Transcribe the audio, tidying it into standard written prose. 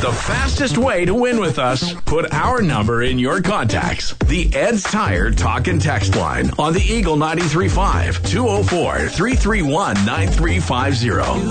The fastest way to win with us, put our number in your contacts. The Ed's Tire Talk and Text line on the Eagle 93.5, 204-331-9350.